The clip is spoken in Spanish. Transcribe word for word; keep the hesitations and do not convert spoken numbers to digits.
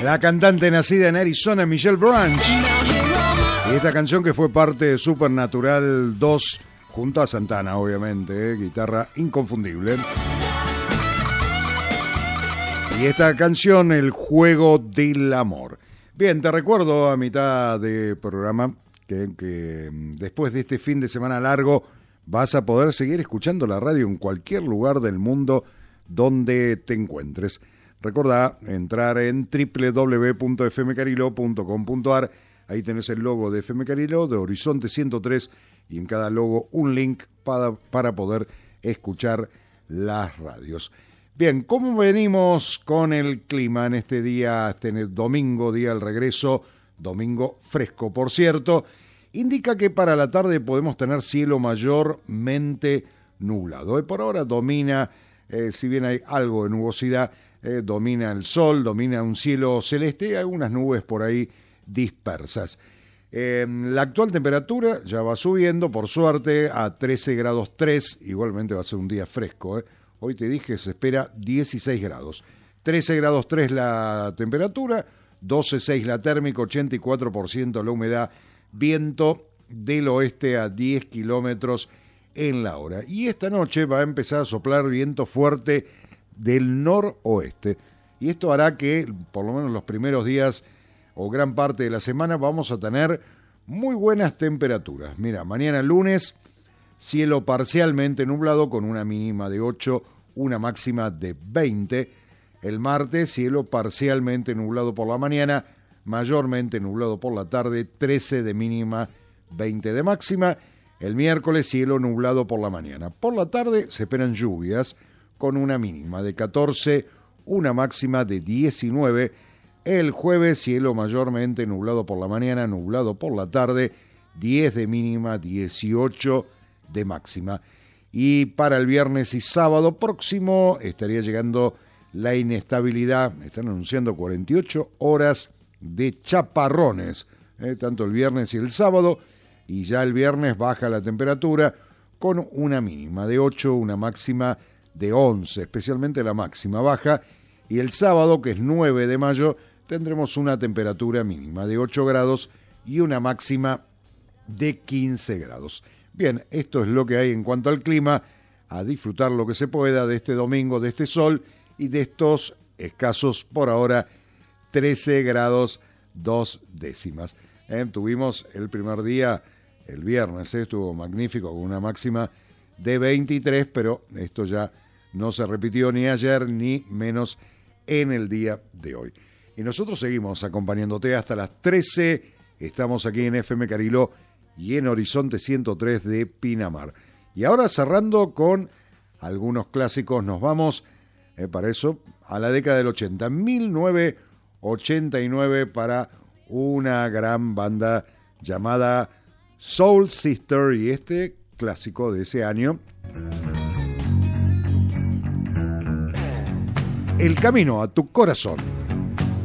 La cantante nacida en Arizona, Michelle Branch. Y esta canción que fue parte de Supernatural dos, junto a Santana, obviamente, ¿eh? Guitarra inconfundible. Y esta canción, El juego del amor. Bien, te recuerdo a mitad de programa que, que después de este fin de semana largo vas a poder seguir escuchando la radio en cualquier lugar del mundo donde te encuentres. Recordá entrar en doble u doble u doble u punto f m cariló punto com punto a r. Ahí tenés el logo de F M Cariló, de Horizonte ciento tres, y en cada logo un link para, para poder escuchar las radios. Bien, ¿cómo venimos con el clima en este día, este domingo, día del regreso? Domingo fresco, por cierto. Indica que para la tarde podemos tener cielo mayormente nublado. Y por ahora domina, eh, si bien hay algo de nubosidad, eh, domina el sol, domina un cielo celeste y algunas nubes por ahí dispersas. Eh, la actual temperatura ya va subiendo, por suerte, a trece grados tres. Igualmente va a ser un día fresco, ¿eh? Hoy te dije que se espera dieciséis grados. trece grados tres la temperatura, doce coma seis la térmica, ochenta y cuatro por ciento la humedad, viento del oeste a diez kilómetros en la hora. Y esta noche va a empezar a soplar viento fuerte del noroeste. Y esto hará que, por lo menos los primeros días o gran parte de la semana, vamos a tener muy buenas temperaturas. Mira, mañana lunes, cielo parcialmente nublado con una mínima de ocho, una máxima de veinte. El martes, cielo parcialmente nublado por la mañana, mayormente nublado por la tarde, trece de mínima, veinte de máxima. El miércoles, cielo nublado por la mañana. Por la tarde se esperan lluvias con una mínima de catorce, una máxima de diecinueve. El jueves, cielo mayormente nublado por la mañana, nublado por la tarde, diez de mínima, dieciocho de máxima. Y para el viernes y sábado próximo estaría llegando la inestabilidad. Están anunciando cuarenta y ocho horas de chaparrones, eh, tanto el viernes y el sábado. Y ya el viernes baja la temperatura con una mínima de ocho, una máxima de once, especialmente la máxima baja. Y el sábado, que es nueve de mayo, tendremos una temperatura mínima de ocho grados y una máxima de quince grados. Bien, esto es lo que hay en cuanto al clima. A disfrutar lo que se pueda de este domingo, de este sol y de estos escasos, por ahora, trece grados dos décimas. Eh, tuvimos el primer día, el viernes, eh, estuvo magnífico, con una máxima de veintitrés, pero esto ya no se repitió ni ayer ni menos en el día de hoy. Y nosotros seguimos acompañándote hasta las trece. Estamos aquí en F M Cariló y en Horizonte ciento tres de Pinamar. Y ahora cerrando con algunos clásicos, nos vamos, eh, para eso, a la década del ochenta. mil novecientos ochenta y nueve para una gran banda llamada Soul Sister, y este clásico de ese año, El camino a tu corazón.